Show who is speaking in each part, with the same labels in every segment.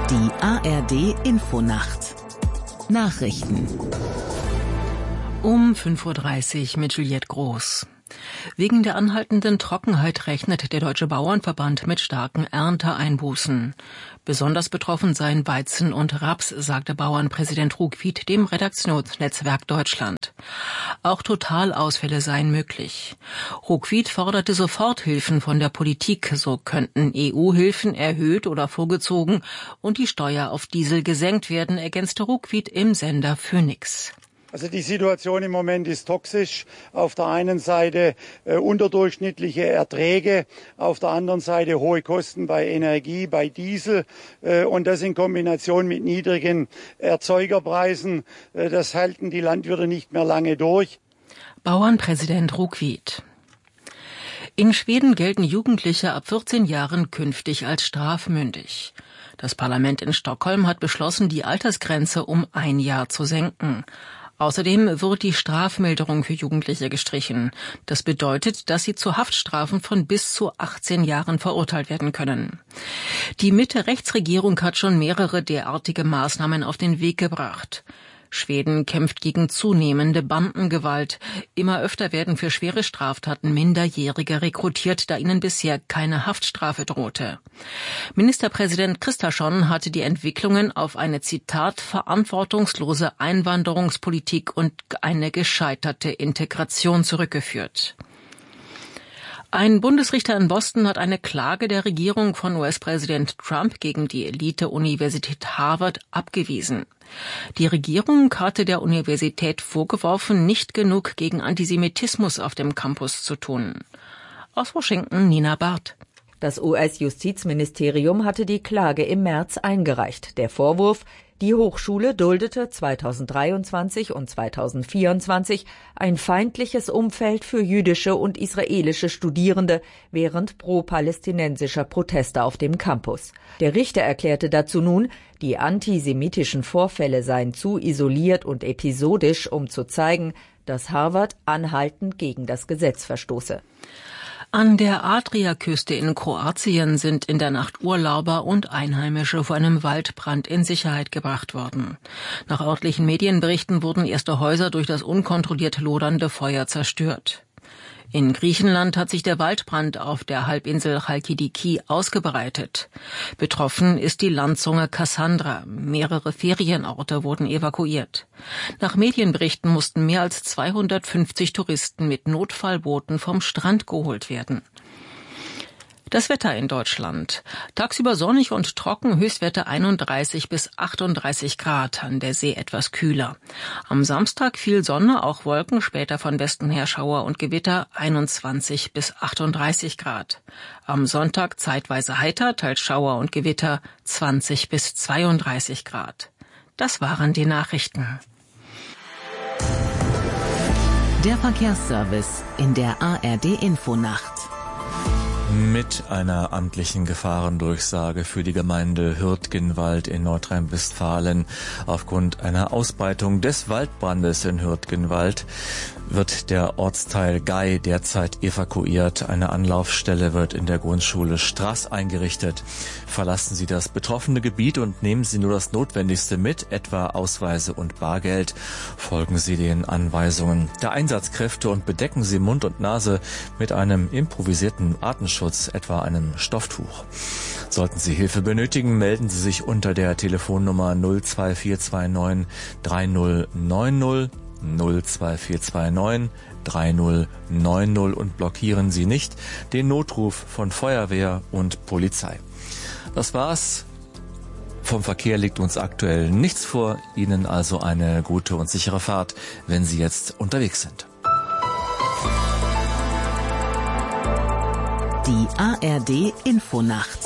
Speaker 1: Die ARD-Infonacht. Nachrichten.
Speaker 2: Um 5:30 Uhr mit Juliette Groß. Wegen der anhaltenden Trockenheit rechnet der Deutsche Bauernverband mit starken Ernteeinbußen. Besonders betroffen seien Weizen und Raps, sagte Bauernpräsident Ruckwied dem Redaktionsnetzwerk Deutschland. Auch Totalausfälle seien möglich. Ruckwied forderte Soforthilfen von der Politik, so könnten EU-Hilfen erhöht oder vorgezogen und die Steuer auf Diesel gesenkt werden, ergänzte Ruckwied im Sender Phoenix.
Speaker 3: Also die Situation im Moment ist toxisch. Auf der einen Seite unterdurchschnittliche Erträge, auf der anderen Seite hohe Kosten bei Energie, bei Diesel und das in Kombination mit niedrigen Erzeugerpreisen. Das halten die Landwirte nicht mehr lange durch.
Speaker 2: Bauernpräsident Ruckwied. In Schweden gelten Jugendliche ab 14 Jahren künftig als strafmündig. Das Parlament in Stockholm hat beschlossen, die Altersgrenze um 1 Jahr zu senken. Außerdem wird die Strafmilderung für Jugendliche gestrichen. Das bedeutet, dass sie zu Haftstrafen von bis zu 18 Jahren verurteilt werden können. Die Mitte-Rechts-Regierung hat schon mehrere derartige Maßnahmen auf den Weg gebracht. Schweden kämpft gegen zunehmende Bandengewalt. Immer öfter werden für schwere Straftaten Minderjährige rekrutiert, da ihnen bisher keine Haftstrafe drohte. Ministerpräsident Kristersson hatte die Entwicklungen auf eine, Zitat, verantwortungslose Einwanderungspolitik und eine gescheiterte Integration zurückgeführt. Ein Bundesrichter in Boston hat eine Klage der Regierung von US-Präsident Trump gegen die Elite-Universität Harvard abgewiesen. Die Regierung hatte der Universität vorgeworfen, nicht genug gegen Antisemitismus auf dem Campus zu tun. Aus Washington Nina Barth.
Speaker 4: Das US-Justizministerium hatte die Klage im März eingereicht. Der Vorwurf: Die Hochschule duldete 2023 und 2024 ein feindliches Umfeld für jüdische und israelische Studierende während pro-palästinensischer Proteste auf dem Campus. Der Richter erklärte dazu nun, die antisemitischen Vorfälle seien zu isoliert und episodisch, um zu zeigen, dass Harvard anhaltend gegen das Gesetz verstoße.
Speaker 2: An der Adriaküste in Kroatien sind in der Nacht Urlauber und Einheimische vor einem Waldbrand in Sicherheit gebracht worden. Nach örtlichen Medienberichten wurden erste Häuser durch das unkontrolliert lodernde Feuer zerstört. In Griechenland hat sich der Waldbrand auf der Halbinsel Chalkidiki ausgebreitet. Betroffen ist die Landzunge Kassandra. Mehrere Ferienorte wurden evakuiert. Nach Medienberichten mussten mehr als 250 Touristen mit Notfallbooten vom Strand geholt werden. Das Wetter in Deutschland. Tagsüber sonnig und trocken, Höchstwerte 31 bis 38 Grad, an der See etwas kühler. Am Samstag viel Sonne, auch Wolken, später von Westen her Schauer und Gewitter, 21 bis 38 Grad. Am Sonntag zeitweise heiter, teils Schauer und Gewitter, 20 bis 32 Grad. Das waren die Nachrichten.
Speaker 1: Der Verkehrsservice in der ARD-Infonacht.
Speaker 5: Mit einer amtlichen Gefahrendurchsage für die Gemeinde Hürtgenwald in Nordrhein-Westfalen. Aufgrund einer Ausbreitung des Waldbrandes in Hürtgenwald wird der Ortsteil Gei derzeit evakuiert. Eine Anlaufstelle wird in der Grundschule Straß eingerichtet. Verlassen Sie das betroffene Gebiet und nehmen Sie nur das Notwendigste mit, etwa Ausweise und Bargeld. Folgen Sie den Anweisungen der Einsatzkräfte und bedecken Sie Mund und Nase mit einem improvisierten Atemschutz, etwa einem Stofftuch. Sollten Sie Hilfe benötigen, melden Sie sich unter der Telefonnummer 02429 3090 02429 3090 und blockieren Sie nicht den Notruf von Feuerwehr und Polizei. Das war's. Vom Verkehr liegt uns aktuell nichts vor. Ihnen also eine gute und sichere Fahrt, wenn Sie jetzt unterwegs sind.
Speaker 1: Die ARD-Infonacht.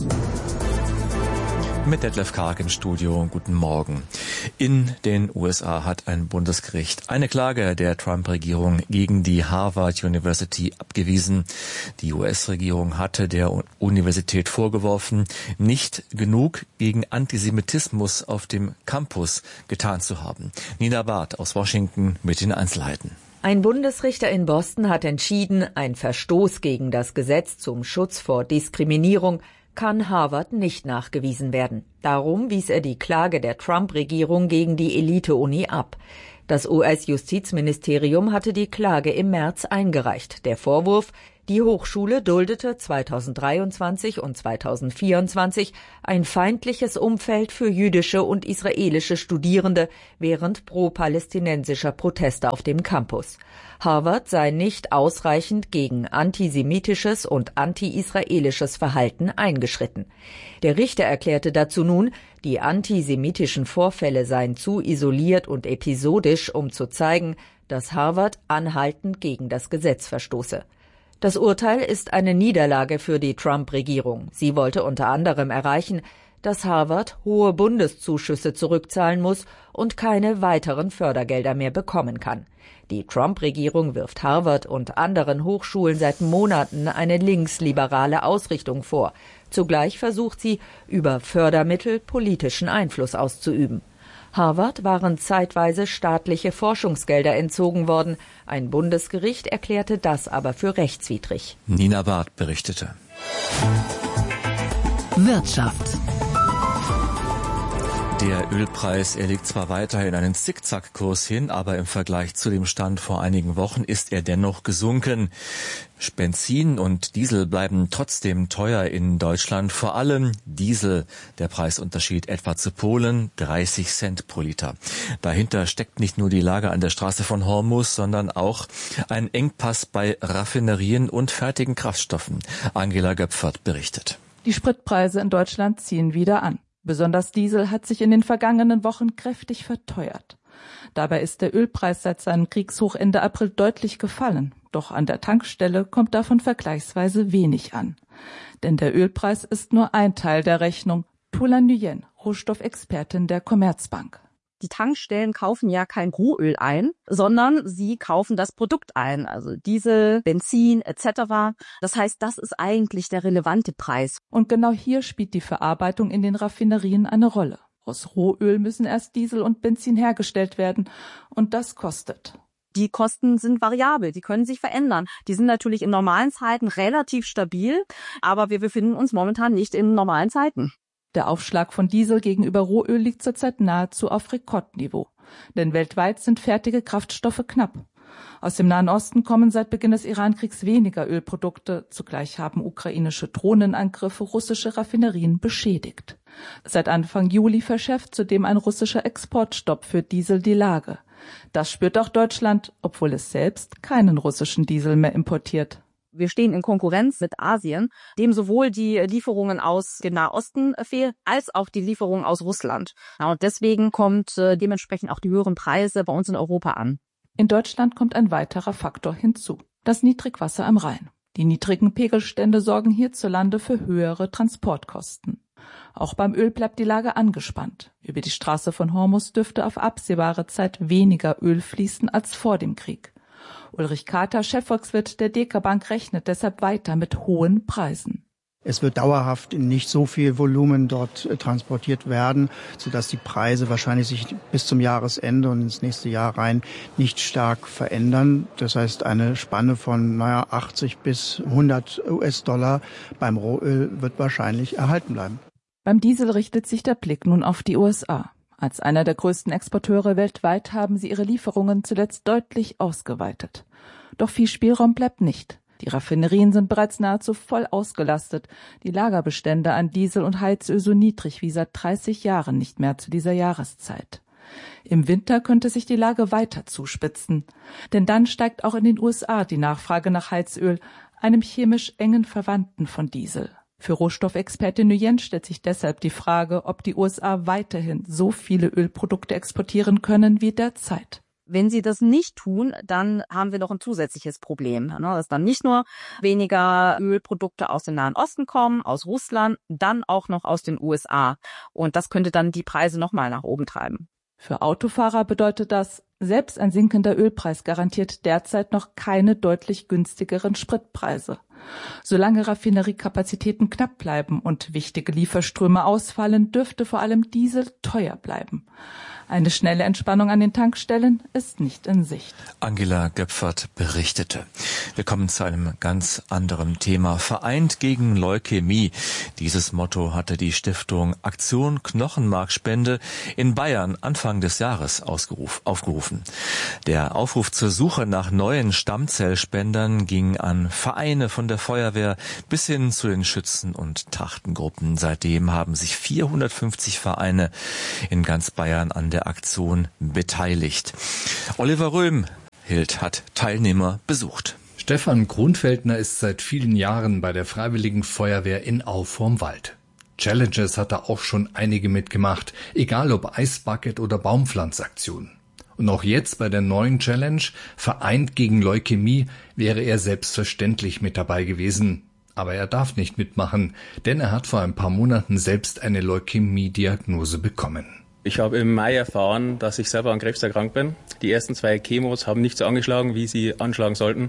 Speaker 5: Mit Detlef Karg im Studio. Guten Morgen. In den USA hat ein Bundesgericht eine Klage der Trump-Regierung gegen die Harvard University abgewiesen. Die US-Regierung hatte der Universität vorgeworfen, nicht genug gegen Antisemitismus auf dem Campus getan zu haben. Nina Barth aus Washington mit den Einzelheiten.
Speaker 4: Ein Bundesrichter in Boston hat entschieden, ein Verstoß gegen das Gesetz zum Schutz vor Diskriminierung kann Harvard nicht nachgewiesen werden. Darum wies er die Klage der Trump-Regierung gegen die Elite-Uni ab. Das US-Justizministerium hatte die Klage im März eingereicht. Der Vorwurf: Die Hochschule duldete 2023 und 2024 ein feindliches Umfeld für jüdische und israelische Studierende während pro-palästinensischer Proteste auf dem Campus. Harvard sei nicht ausreichend gegen antisemitisches und anti-israelisches Verhalten eingeschritten. Der Richter erklärte dazu nun, die antisemitischen Vorfälle seien zu isoliert und episodisch, um zu zeigen, dass Harvard anhaltend gegen das Gesetz verstoße. Das Urteil ist eine Niederlage für die Trump-Regierung. Sie wollte unter anderem erreichen, dass Harvard hohe Bundeszuschüsse zurückzahlen muss und keine weiteren Fördergelder mehr bekommen kann. Die Trump-Regierung wirft Harvard und anderen Hochschulen seit Monaten eine linksliberale Ausrichtung vor. Zugleich versucht sie, über Fördermittel politischen Einfluss auszuüben. Harvard waren zeitweise staatliche Forschungsgelder entzogen worden. Ein Bundesgericht erklärte das aber für rechtswidrig.
Speaker 5: Nina Barth berichtete.
Speaker 1: Wirtschaft.
Speaker 5: Der Ölpreis, er legt zwar weiterhin einen Zickzackkurs hin, aber im Vergleich zu dem Stand vor einigen Wochen ist er dennoch gesunken. Benzin und Diesel bleiben trotzdem teuer in Deutschland. Vor allem Diesel, der Preisunterschied etwa zu Polen, 30 Cent pro Liter. Dahinter steckt nicht nur die Lage an der Straße von Hormuz, sondern auch ein Engpass bei Raffinerien und fertigen Kraftstoffen. Angela Göpfert berichtet.
Speaker 6: Die Spritpreise in Deutschland ziehen wieder an. Besonders Diesel hat sich in den vergangenen Wochen kräftig verteuert. Dabei ist der Ölpreis seit seinem Kriegshoch Ende April deutlich gefallen. Doch an der Tankstelle kommt davon vergleichsweise wenig an. Denn der Ölpreis ist nur ein Teil der Rechnung. Tula Nguyen, Rohstoffexpertin der Commerzbank.
Speaker 7: Die Tankstellen kaufen ja kein Rohöl ein, sondern sie kaufen das Produkt ein, also Diesel, Benzin etc. Das heißt, das ist eigentlich der relevante Preis.
Speaker 6: Und genau hier spielt die Verarbeitung in den Raffinerien eine Rolle. Aus Rohöl müssen erst Diesel und Benzin hergestellt werden und das kostet.
Speaker 7: Die Kosten sind variabel, die können sich verändern. Die sind natürlich in normalen Zeiten relativ stabil, aber wir befinden uns momentan nicht in normalen Zeiten.
Speaker 6: Der Aufschlag von Diesel gegenüber Rohöl liegt zurzeit nahezu auf Rekordniveau. Denn weltweit sind fertige Kraftstoffe knapp. Aus dem Nahen Osten kommen seit Beginn des Iran-Kriegs weniger Ölprodukte. Zugleich haben ukrainische Drohnenangriffe russische Raffinerien beschädigt. Seit Anfang Juli verschärft zudem ein russischer Exportstopp für Diesel die Lage. Das spürt auch Deutschland, obwohl es selbst keinen russischen Diesel mehr importiert.
Speaker 7: Wir stehen in Konkurrenz mit Asien, dem sowohl die Lieferungen aus dem Nahosten fehlen, als auch die Lieferungen aus Russland. Ja, und deswegen kommt dementsprechend auch die höheren Preise bei uns in Europa an.
Speaker 6: In Deutschland kommt ein weiterer Faktor hinzu: das Niedrigwasser am Rhein. Die niedrigen Pegelstände sorgen hierzulande für höhere Transportkosten. Auch beim Öl bleibt die Lage angespannt. Über die Straße von Hormuz dürfte auf absehbare Zeit weniger Öl fließen als vor dem Krieg. Ulrich Kater, Chefvolkswirt der DK Bank, rechnet deshalb weiter mit hohen Preisen.
Speaker 8: Es wird dauerhaft in nicht so viel Volumen dort transportiert werden, sodass die Preise wahrscheinlich sich bis zum Jahresende und ins nächste Jahr rein nicht stark verändern. Das heißt, eine Spanne von 80 bis 100 US-Dollar beim Rohöl wird wahrscheinlich erhalten bleiben.
Speaker 6: Beim Diesel richtet sich der Blick nun auf die USA. Als einer der größten Exporteure weltweit haben sie ihre Lieferungen zuletzt deutlich ausgeweitet. Doch viel Spielraum bleibt nicht. Die Raffinerien sind bereits nahezu voll ausgelastet, die Lagerbestände an Diesel und Heizöl so niedrig wie seit 30 Jahren nicht mehr zu dieser Jahreszeit. Im Winter könnte sich die Lage weiter zuspitzen, denn dann steigt auch in den USA die Nachfrage nach Heizöl, einem chemisch engen Verwandten von Diesel. Für Rohstoffexpertin Nguyen stellt sich deshalb die Frage, ob die USA weiterhin so viele Ölprodukte exportieren können wie derzeit.
Speaker 7: Wenn sie das nicht tun, dann haben wir noch ein zusätzliches Problem, dass dann nicht nur weniger Ölprodukte aus dem Nahen Osten kommen, aus Russland, dann auch noch aus den USA. Und das könnte dann die Preise nochmal nach oben treiben.
Speaker 6: Für Autofahrer bedeutet das, selbst ein sinkender Ölpreis garantiert derzeit noch keine deutlich günstigeren Spritpreise. Solange Raffineriekapazitäten knapp bleiben und wichtige Lieferströme ausfallen, dürfte vor allem Diesel teuer bleiben. Eine schnelle Entspannung an den Tankstellen ist nicht in Sicht.
Speaker 5: Angela Göpfert berichtete. Wir kommen zu einem ganz anderen Thema. Vereint gegen Leukämie. Dieses Motto hatte die Stiftung Aktion Knochenmarkspende in Bayern Anfang des Jahres aufgerufen. Der Aufruf zur Suche nach neuen Stammzellspendern ging an Vereine von der Feuerwehr bis hin zu den Schützen- und Trachtengruppen. Seitdem haben sich 450 Vereine in ganz Bayern an der Aktion beteiligt. Oliver Röhmhild hat Teilnehmer besucht.
Speaker 9: Stefan Grunfeldner ist seit vielen Jahren bei der Freiwilligen Feuerwehr in Au vorm Wald. Challenges hat er auch schon einige mitgemacht, egal ob Eisbucket oder Baumpflanzaktion. Und auch jetzt bei der neuen Challenge, Vereint gegen Leukämie, wäre er selbstverständlich mit dabei gewesen. Aber er darf nicht mitmachen, denn er hat vor ein paar Monaten selbst eine Leukämie-Diagnose bekommen.
Speaker 10: Ich habe im Mai erfahren, dass ich selber an Krebs erkrankt bin. Die ersten 2 Chemos haben nicht so angeschlagen, wie sie anschlagen sollten.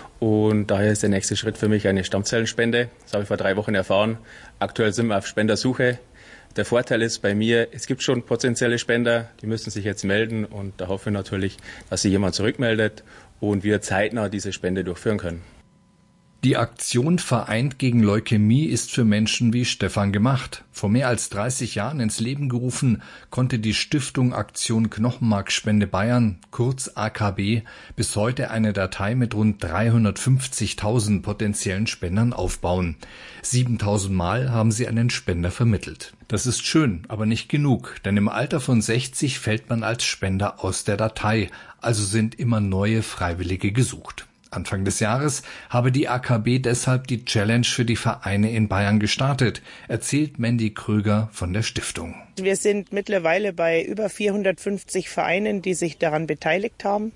Speaker 10: Und daher ist der nächste Schritt für mich eine Stammzellenspende. Das habe ich vor 3 Wochen erfahren. Aktuell sind wir auf Spendersuche. Der Vorteil ist bei mir, es gibt schon potenzielle Spender, die müssen sich jetzt melden. Und da hoffe ich natürlich, dass sich jemand zurückmeldet und wir zeitnah diese Spende durchführen können.
Speaker 9: Die Aktion Vereint gegen Leukämie ist für Menschen wie Stefan gemacht. Vor mehr als 30 Jahren ins Leben gerufen, konnte die Stiftung Aktion Knochenmarkspende Bayern, kurz AKB, bis heute eine Datei mit rund 350.000 potenziellen Spendern aufbauen. 7.000 Mal haben sie einen Spender vermittelt. Das ist schön, aber nicht genug, denn im Alter von 60 fällt man als Spender aus der Datei, also sind immer neue Freiwillige gesucht. Anfang des Jahres habe die AKB deshalb die Challenge für die Vereine in Bayern gestartet, erzählt Mandy Kröger von der Stiftung.
Speaker 11: Wir sind mittlerweile bei über 450 Vereinen, die sich daran beteiligt haben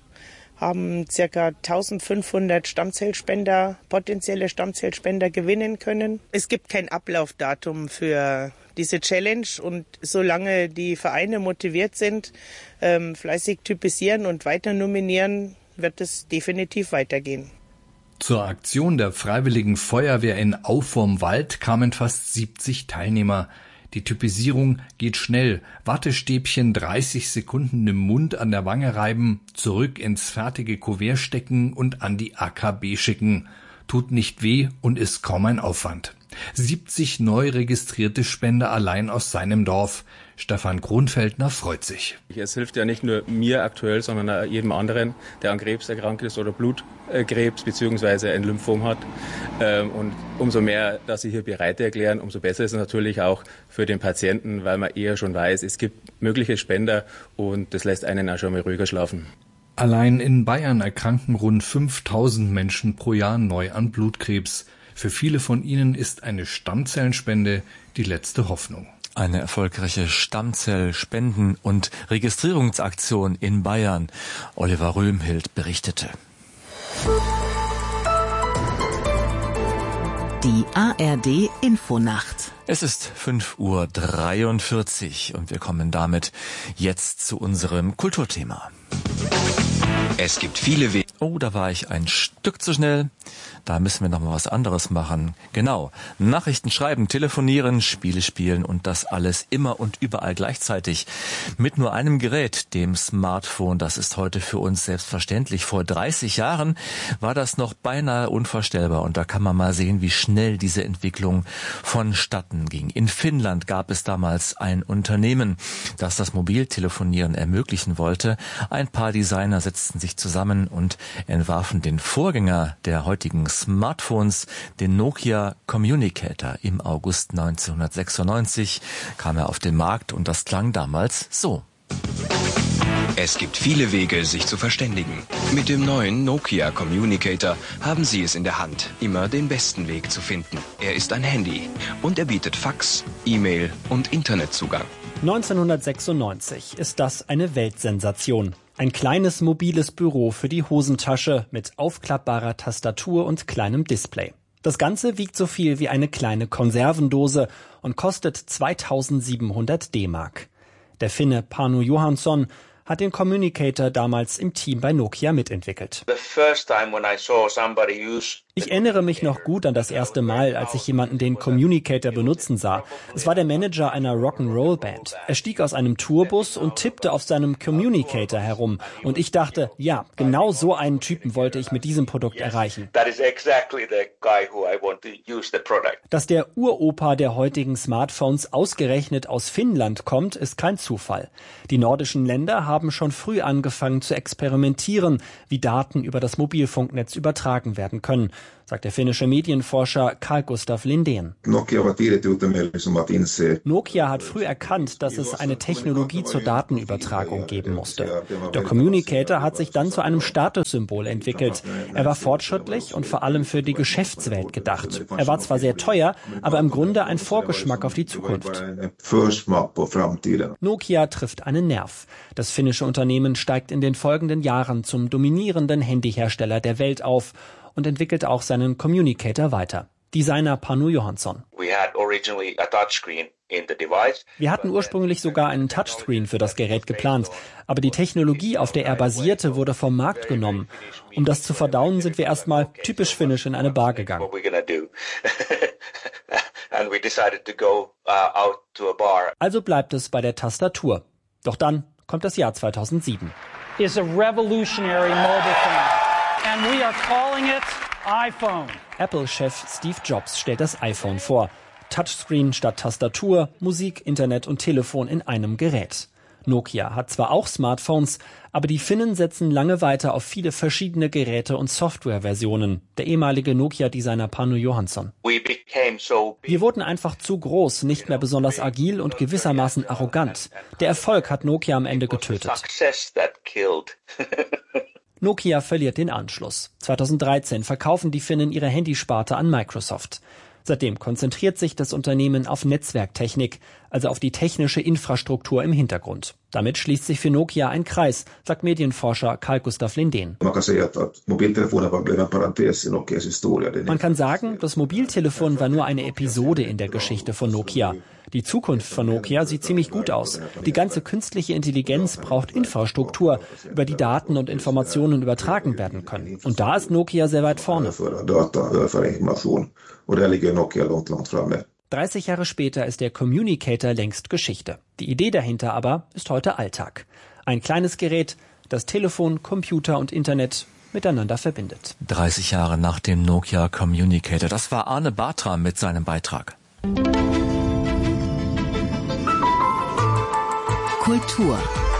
Speaker 11: ca. 1500 Stammzellspender, potenzielle Stammzellspender gewinnen können. Es gibt kein Ablaufdatum für diese Challenge und solange die Vereine motiviert sind, fleißig typisieren und weiter nominieren, wird es definitiv weitergehen.
Speaker 9: Zur Aktion der Freiwilligen Feuerwehr in Au vorm Wald kamen fast 70 Teilnehmer. Die Typisierung geht schnell. Wattestäbchen 30 Sekunden im Mund an der Wange reiben, zurück ins fertige Kuvert stecken und an die AKB schicken. Tut nicht weh und ist kaum ein Aufwand. 70 neu registrierte Spender allein aus seinem Dorf. Stefan Grunfeldner freut sich.
Speaker 10: Es hilft ja nicht nur mir aktuell, sondern auch jedem anderen, der an Krebs erkrankt ist oder Blutkrebs bzw. ein Lymphom hat. Und umso mehr, dass Sie hier bereit erklären, umso besser ist es natürlich auch für den Patienten, weil man eher schon weiß, es gibt mögliche Spender und das lässt einen auch schon mal ruhiger schlafen.
Speaker 9: Allein in Bayern erkranken rund 5.000 Menschen pro Jahr neu an Blutkrebs. Für viele von ihnen ist eine Stammzellenspende die letzte Hoffnung.
Speaker 5: Eine erfolgreiche Stammzellspenden- und Registrierungsaktion in Bayern. Oliver Röhmhild berichtete.
Speaker 1: Die ARD Infonacht.
Speaker 5: Es ist 5:43 Uhr und wir kommen damit jetzt zu unserem Kulturthema.
Speaker 12: Es gibt viele Wege.
Speaker 5: Oh, da war ich ein Stück zu schnell. Da müssen wir noch mal was anderes machen. Genau. Nachrichten schreiben, telefonieren, Spiele spielen und das alles immer und überall gleichzeitig. Mit nur einem Gerät, dem Smartphone. Das ist heute für uns selbstverständlich. Vor 30 Jahren war das noch beinahe unvorstellbar. Und da kann man mal sehen, wie schnell diese Entwicklung vonstatten ging. In Finnland gab es damals ein Unternehmen, das das Mobiltelefonieren ermöglichen wollte. Ein paar Designer setzten sich zusammen und entwarfen den Vorgänger der heutigen Smartphones, den Nokia Communicator. Im August 1996 kam er auf den Markt und das klang damals so.
Speaker 12: Es gibt viele Wege, sich zu verständigen. Mit dem neuen Nokia Communicator haben Sie es in der Hand, immer den besten Weg zu finden. Er ist ein Handy und er bietet Fax, E-Mail und Internetzugang.
Speaker 13: 1996 ist das eine Weltsensation. Ein kleines mobiles Büro für die Hosentasche mit aufklappbarer Tastatur und kleinem Display. Das Ganze wiegt so viel wie eine kleine Konservendose und kostet 2.700 D-Mark. Der Finne Panu Johansson hat den Communicator damals im Team bei Nokia mitentwickelt. Ich erinnere mich noch gut an das erste Mal, als ich jemanden den Communicator benutzen sah. Es war der Manager einer Rock'n'Roll-Band. Er stieg aus einem Tourbus und tippte auf seinem Communicator herum. Und ich dachte, ja, genau so einen Typen wollte ich mit diesem Produkt erreichen. Dass der Uropa der heutigen Smartphones ausgerechnet aus Finnland kommt, ist kein Zufall. Die nordischen Länder haben schon früh angefangen zu experimentieren, wie Daten über das Mobilfunknetz übertragen werden können, sagt der finnische Medienforscher Carl Gustaf Lindén. Nokia hat früh erkannt, dass es eine Technologie zur Datenübertragung geben musste. Der Communicator hat sich dann zu einem Statussymbol entwickelt. Er war fortschrittlich und vor allem für die Geschäftswelt gedacht. Er war zwar sehr teuer, aber im Grunde ein Vorgeschmack auf die Zukunft. Nokia trifft einen Nerv. Das finnische Unternehmen steigt in den folgenden Jahren zum dominierenden Handyhersteller der Welt auf und entwickelt auch seinen Communicator weiter. Designer Panu Johansson. Wir hatten ursprünglich sogar einen Touchscreen für das Gerät geplant, aber die Technologie, auf der er basierte, wurde vom Markt genommen. Um das zu verdauen, sind wir erstmal typisch finnisch in eine Bar gegangen. Also bleibt es bei der Tastatur. Doch dann kommt das Jahr 2007.
Speaker 14: Is a revolutionary mobile phone. And we are calling it iPhone.
Speaker 13: Apple-Chef Steve Jobs stellt das iPhone vor. Touchscreen statt Tastatur, Musik, Internet und Telefon in einem Gerät. Nokia hat zwar auch Smartphones, aber die Finnen setzen lange weiter auf viele verschiedene Geräte und Softwareversionen. Der ehemalige Nokia-Designer Panu Johansson. Wir wurden einfach zu groß, nicht mehr besonders agil und gewissermaßen arrogant. Der Erfolg hat Nokia am Ende getötet. Nokia verliert den Anschluss. 2013 verkaufen die Finnen ihre Handysparte an Microsoft. Seitdem konzentriert sich das Unternehmen auf Netzwerktechnik, also auf die technische Infrastruktur im Hintergrund. Damit schließt sich für Nokia ein Kreis, sagt Medienforscher Carl Gustaf Lindén. Man kann sagen, das Mobiltelefon war nur eine Episode in der Geschichte von Nokia. Die Zukunft von Nokia sieht ziemlich gut aus. Die ganze künstliche Intelligenz braucht Infrastruktur, über die Daten und Informationen übertragen werden können. Und da ist Nokia sehr weit vorne. 30 Jahre später ist der Communicator längst Geschichte. Die Idee dahinter aber ist heute Alltag. Ein kleines Gerät, das Telefon, Computer und Internet miteinander verbindet.
Speaker 5: 30 Jahre nach dem Nokia Communicator. Das war Arne Bartram mit seinem Beitrag.
Speaker 1: Kultur.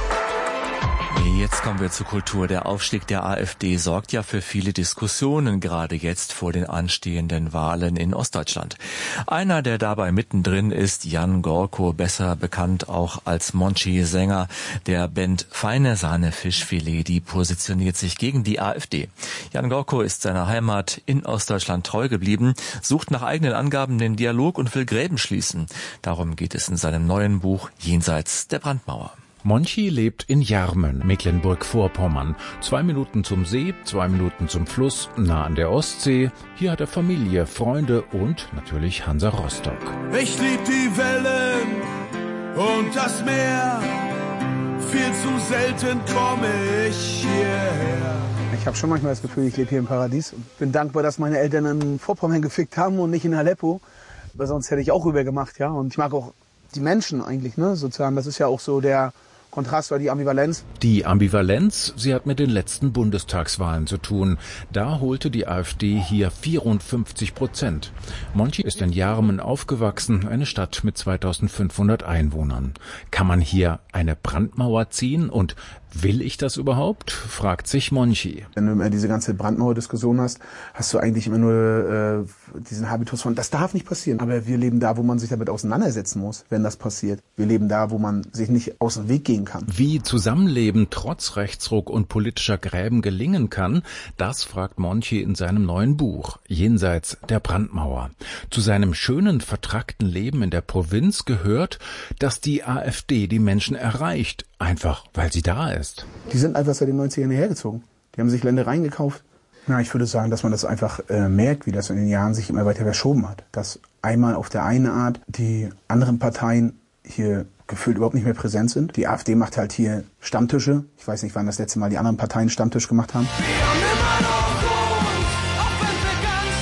Speaker 5: Jetzt kommen wir zur Kultur. Der Aufstieg der AfD sorgt ja für viele Diskussionen, gerade jetzt vor den anstehenden Wahlen in Ostdeutschland. Einer, der dabei mittendrin ist, Jan Gorko, besser bekannt auch als Monchi, Sänger der Band Feine Sahne Fischfilet, die positioniert sich gegen die AfD. Jan Gorko ist seiner Heimat in Ostdeutschland treu geblieben, sucht nach eigenen Angaben den Dialog und will Gräben schließen. Darum geht es in seinem neuen Buch Jenseits der Brandmauer.
Speaker 15: Monchi lebt in Jarmen, Mecklenburg-Vorpommern. 2 Minuten zum See, 2 Minuten zum Fluss, nah an der Ostsee. Hier hat er Familie, Freunde und natürlich Hansa Rostock.
Speaker 16: Ich lieb die Wellen und das Meer. Viel zu selten komme ich hierher.
Speaker 17: Ich habe schon manchmal das Gefühl, ich lebe hier im Paradies. Bin dankbar, dass meine Eltern in Vorpommern gefickt haben und nicht in Aleppo. Weil sonst hätte ich auch rüber gemacht, ja. Und ich mag auch die Menschen eigentlich, ne, sozusagen. Das ist ja auch so der Kontrast oder die Ambivalenz.
Speaker 15: Die Ambivalenz, sie hat mit den letzten Bundestagswahlen zu tun. Da holte die AfD hier 54%. Monchi ist in Jarmen aufgewachsen, eine Stadt mit 2500 Einwohnern. Kann man hier eine Brandmauer ziehen und will ich das überhaupt? Fragt sich Monchi.
Speaker 17: Wenn du immer diese ganze Brandmauer-Diskussion hast, hast du eigentlich immer nur diesen Habitus von, das darf nicht passieren. Aber wir leben da, wo man sich damit auseinandersetzen muss, wenn das passiert. Wir leben da, wo man sich nicht aus dem Weg gehen kann.
Speaker 15: Wie Zusammenleben trotz Rechtsruck und politischer Gräben gelingen kann, das fragt Monchi in seinem neuen Buch Jenseits der Brandmauer. Zu seinem schönen, vertrackten Leben in der Provinz gehört, dass die AfD die Menschen erreicht, einfach weil sie da ist.
Speaker 17: Die sind einfach seit den 90ern hergezogen. Die haben sich Ländereien gekauft. Na, ich würde sagen, dass man das einfach merkt, wie das in den Jahren sich immer weiter verschoben hat. Dass einmal auf der einen Art die anderen Parteien hier gefühlt überhaupt nicht mehr präsent sind. Die AfD macht halt hier Stammtische. Ich weiß nicht, wann das letzte Mal die anderen Parteien Stammtisch gemacht haben.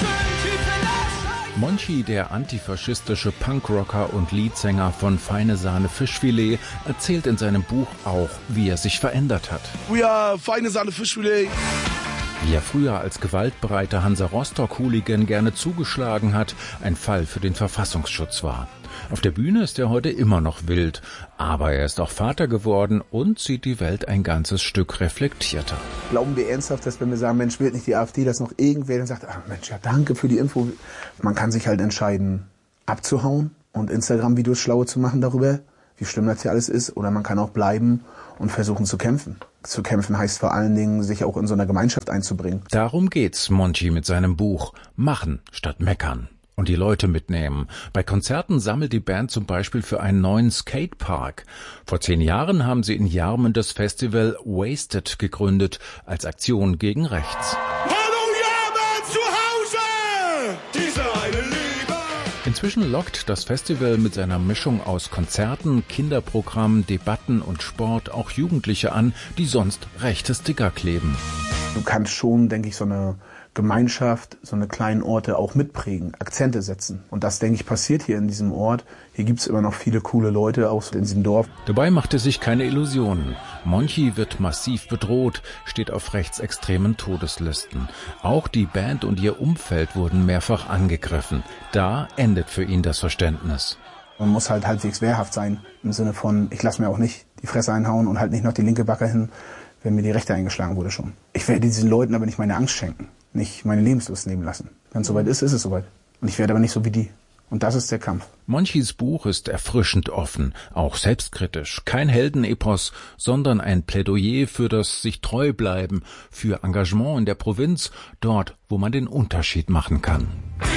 Speaker 15: Monchi, der antifaschistische Punkrocker und Leadsänger von Feine Sahne Fischfilet, erzählt in seinem Buch auch, wie er sich verändert hat.
Speaker 16: We are Feine Sahne Fischfilet.
Speaker 15: Wie er früher als gewaltbereiter Hansa-Rostock-Hooligan gerne zugeschlagen hat, ein Fall für den Verfassungsschutz war. Auf der Bühne ist er heute immer noch wild, aber er ist auch Vater geworden und sieht die Welt ein ganzes Stück reflektierter.
Speaker 17: Glauben wir ernsthaft, dass wenn wir sagen, Mensch, wählt nicht die AfD, dass noch irgendwer dann sagt, ach Mensch, ja danke für die Info. Man kann sich halt entscheiden, abzuhauen und Instagram-Videos schlaue zu machen darüber, wie schlimm das hier alles ist, oder man kann auch bleiben und versuchen zu kämpfen. Zu kämpfen heißt vor allen Dingen, sich auch in so einer Gemeinschaft einzubringen.
Speaker 15: Darum geht's Monchi mit seinem Buch Machen statt Meckern. Und die Leute mitnehmen. Bei Konzerten sammelt die Band zum Beispiel für einen neuen Skatepark. Vor 10 Jahren haben sie in Jarmen das Festival Wasted gegründet, als Aktion gegen rechts.
Speaker 16: Hallo Jarmen zu Hause! Diese eine Liebe!
Speaker 15: Inzwischen lockt das Festival mit seiner Mischung aus Konzerten, Kinderprogramm, Debatten und Sport auch Jugendliche an, die sonst rechte Sticker kleben.
Speaker 17: Du kannst schon, denke ich, so eine Gemeinschaft, so eine kleinen Orte auch mitprägen, Akzente setzen. Und das, denke ich, passiert hier in diesem Ort. Hier gibt es immer noch viele coole Leute aus in diesem Dorf.
Speaker 15: Dabei macht er sich keine Illusionen. Monchi wird massiv bedroht, steht auf rechtsextremen Todeslisten. Auch die Band und ihr Umfeld wurden mehrfach angegriffen. Da endet für ihn das Verständnis.
Speaker 17: Man muss halt halbwegs wehrhaft sein, im Sinne von, ich lasse mir auch nicht die Fresse einhauen und halt nicht noch die linke Backe hin, wenn mir die rechte eingeschlagen wurde schon. Ich werde diesen Leuten aber nicht meine Angst schenken, nicht meine Lebenslust nehmen lassen. Wenn es soweit ist, ist es soweit. Und ich werde aber nicht so wie die. Und das ist der Kampf.
Speaker 15: Monchis Buch ist erfrischend offen, auch selbstkritisch. Kein Heldenepos, sondern ein Plädoyer für das sich treu bleiben, für Engagement in der Provinz, dort, wo man den Unterschied machen kann.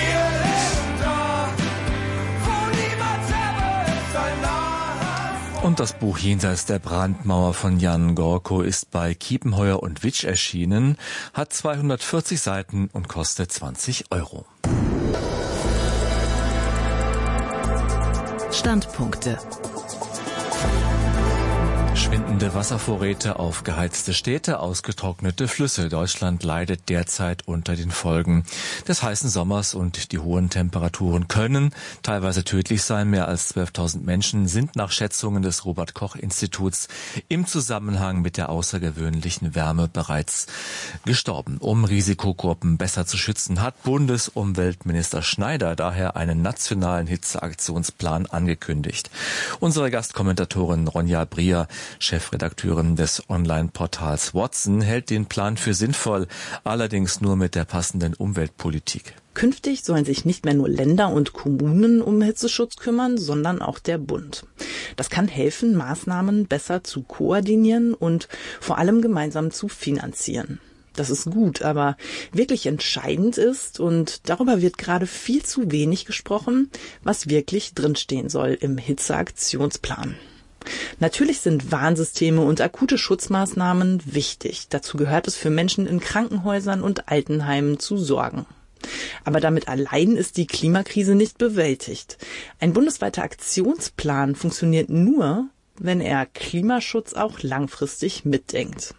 Speaker 15: Und das Buch Jenseits der Brandmauer von Jan Gorko ist bei Kiepenheuer und Witsch erschienen, hat 240 Seiten und kostet 20 €.
Speaker 1: Standpunkte.
Speaker 5: Schwindende Wasservorräte, aufgeheizte Städte, ausgetrocknete Flüsse. Deutschland leidet derzeit unter den Folgen des heißen Sommers und die hohen Temperaturen können teilweise tödlich sein. Mehr als 12.000 Menschen sind nach Schätzungen des Robert-Koch-Instituts im Zusammenhang mit der außergewöhnlichen Wärme bereits gestorben. Um Risikogruppen besser zu schützen, hat Bundesumweltminister Schneider daher einen nationalen Hitzeaktionsplan angekündigt. Unsere Gastkommentatorin Ronja Brier, Chefredakteurin des Online-Portals Watson, hält den Plan für sinnvoll, allerdings nur mit der passenden Umweltpolitik.
Speaker 18: Künftig sollen sich nicht mehr nur Länder und Kommunen um Hitzeschutz kümmern, sondern auch der Bund. Das kann helfen, Maßnahmen besser zu koordinieren und vor allem gemeinsam zu finanzieren. Das ist gut, aber wirklich entscheidend ist, und darüber wird gerade viel zu wenig gesprochen, was wirklich drinstehen soll im Hitzeaktionsplan. Natürlich sind Warnsysteme und akute Schutzmaßnahmen wichtig. Dazu gehört es, für Menschen in Krankenhäusern und Altenheimen zu sorgen. Aber damit allein ist die Klimakrise nicht bewältigt. Ein bundesweiter Aktionsplan funktioniert nur, wenn er Klimaschutz auch langfristig mitdenkt.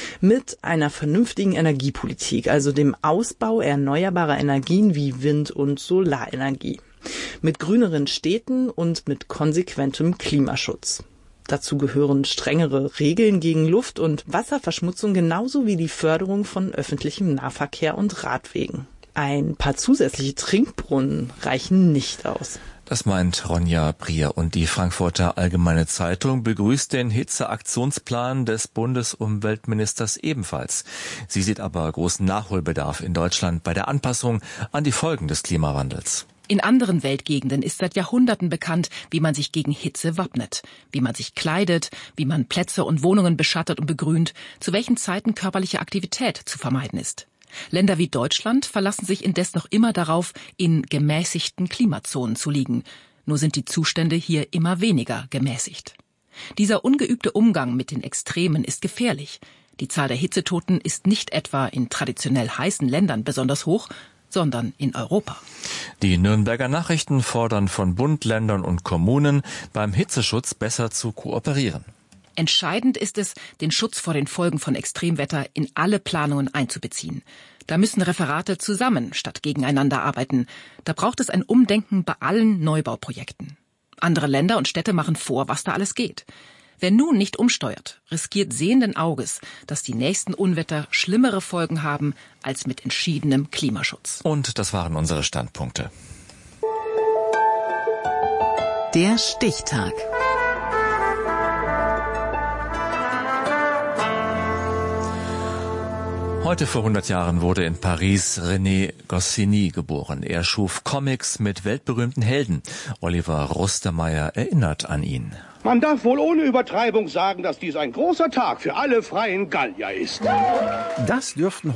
Speaker 18: Mit einer vernünftigen Energiepolitik, also dem Ausbau erneuerbarer Energien wie Wind- und Solarenergie. Mit grüneren Städten und mit konsequentem Klimaschutz. Dazu gehören strengere Regeln gegen Luft- und Wasserverschmutzung genauso wie die Förderung von öffentlichem Nahverkehr und Radwegen. Ein paar zusätzliche Trinkbrunnen reichen nicht aus.
Speaker 5: Das meint Ronja Brier, und die Frankfurter Allgemeine Zeitung begrüßt den Hitzeaktionsplan des Bundesumweltministers ebenfalls. Sie sieht aber großen Nachholbedarf in Deutschland bei der Anpassung an die Folgen des Klimawandels.
Speaker 19: In anderen Weltgegenden ist seit Jahrhunderten bekannt, wie man sich gegen Hitze wappnet, wie man sich kleidet, wie man Plätze und Wohnungen beschattet und begrünt, zu welchen Zeiten körperliche Aktivität zu vermeiden ist. Länder wie Deutschland verlassen sich indes noch immer darauf, in gemäßigten Klimazonen zu liegen. Nur sind die Zustände hier immer weniger gemäßigt. Dieser ungeübte Umgang mit den Extremen ist gefährlich. Die Zahl der Hitzetoten ist nicht etwa in traditionell heißen Ländern besonders hoch, sondern in Europa.
Speaker 5: Die Nürnberger Nachrichten fordern von Bund, Ländern und Kommunen, beim Hitzeschutz besser zu kooperieren.
Speaker 19: Entscheidend ist es, den Schutz vor den Folgen von Extremwetter in alle Planungen einzubeziehen. Da müssen Referate zusammen statt gegeneinander arbeiten. Da braucht es ein Umdenken bei allen Neubauprojekten. Andere Länder und Städte machen vor, was da alles geht. Wer nun nicht umsteuert, riskiert sehenden Auges, dass die nächsten Unwetter schlimmere Folgen haben als mit entschiedenem Klimaschutz.
Speaker 5: Und das waren unsere Standpunkte.
Speaker 1: Der Stichtag.
Speaker 5: Heute vor 100 Jahren wurde in Paris René Goscinny geboren. Er schuf Comics mit weltberühmten Helden. Oliver Rustermeier erinnert an ihn.
Speaker 20: Man darf wohl ohne Übertreibung sagen, dass dies ein großer Tag für alle freien Gallier ist.
Speaker 21: Das dürften